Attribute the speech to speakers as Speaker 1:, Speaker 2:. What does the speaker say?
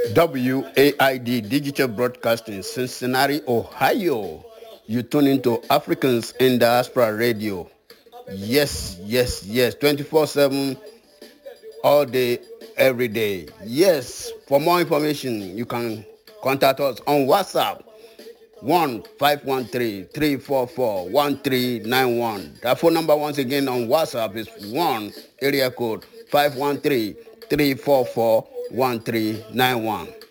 Speaker 1: WAID Digital Broadcasting, Cincinnati, Ohio. You tune into Africans in Diaspora Radio. Yes, 24/7, all day, every day. Yes, for more information, you can contact us on WhatsApp, 1-513-344-1391. That phone number once again on WhatsApp is 1 area code 513-344-1391.